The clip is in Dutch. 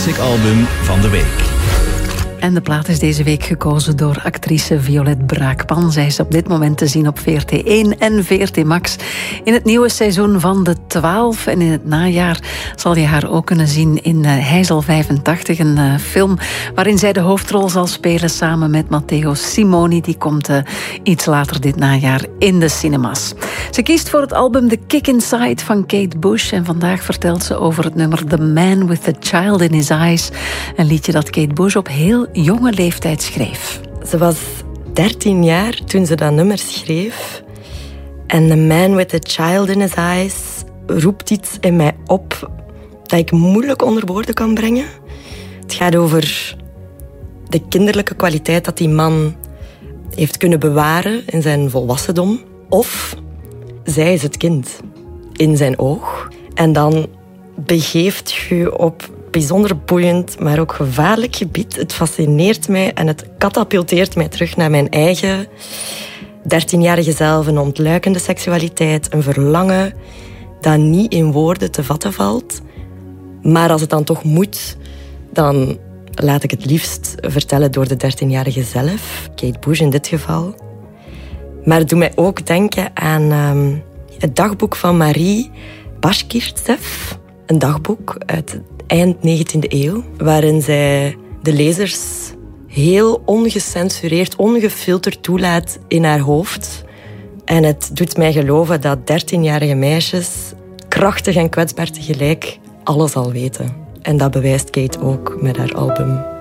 Classic Album van de week. En de plaat is deze week gekozen door actrice Violette Braakpan. Zij is op dit moment te zien op VRT1 en VRT Max in het nieuwe seizoen van De 12. En in het najaar zal je haar ook kunnen zien in Heijzel 85, een film waarin zij de hoofdrol zal spelen samen met Matteo Simoni. Die komt iets later dit najaar in de cinemas. Ze kiest voor het album The Kick Inside van Kate Bush en vandaag vertelt ze over het nummer The Man with the Child in His Eyes. Een liedje dat Kate Bush op heel jonge leeftijd schreef. Ze was 13 jaar toen ze dat nummer schreef. En The Man with the Child in His Eyes roept iets in mij op dat ik moeilijk onder woorden kan brengen. Het gaat over de kinderlijke kwaliteit dat die man heeft kunnen bewaren in zijn volwassendom. Of zij is het kind in zijn oog. En dan begeeft je op bijzonder boeiend, maar ook gevaarlijk gebied. Het fascineert mij en het katapulteert mij terug naar mijn eigen 13-jarige zelf. Een ontluikende seksualiteit, een verlangen dat niet in woorden te vatten valt. Maar als het dan toch moet, dan laat ik het liefst vertellen door de 13-jarige zelf. Kate Bush in dit geval. Maar het doet mij ook denken aan het dagboek van Marie Bashkirtsev. Een dagboek uit eind 19e eeuw, waarin zij de lezers heel ongecensureerd, ongefilterd toelaat in haar hoofd. En het doet mij geloven dat 13-jarige meisjes, krachtig en kwetsbaar tegelijk, alles al weten. En dat bewijst Kate ook met haar album